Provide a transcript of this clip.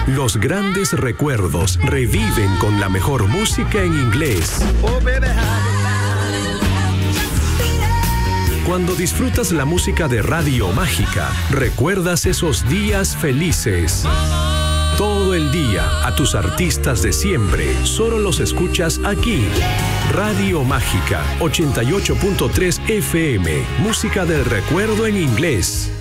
Los grandes recuerdos reviven con la mejor música en inglés. Cuando disfrutas la música de Radio Mágica, recuerdas esos días felices. Todo el día a tus artistas de siempre, solo los escuchas aquí. Radio Mágica 88.3 FM, música del recuerdo en inglés.